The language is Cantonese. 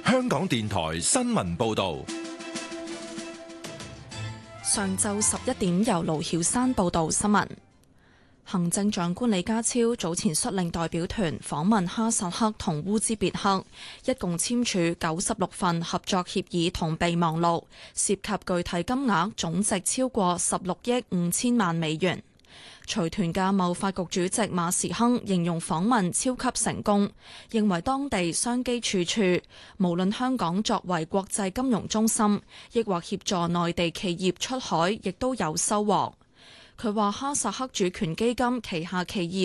香港電台新聞報道。 上晝11點，由盧曉山報道新聞。行政長官李家超早前率領代表團訪問哈薩克同烏茲別克，一共簽署96份合作協議同備忘錄，涉及具體金額總值超過16億5千萬美元。隨團嘅貿發局主席馬時亨形容訪問超級成功，認為當地商機處處，無論香港作為國際金融中心，抑或協助內地企業出海，亦都有收穫。佢話哈薩克主權基金旗下企業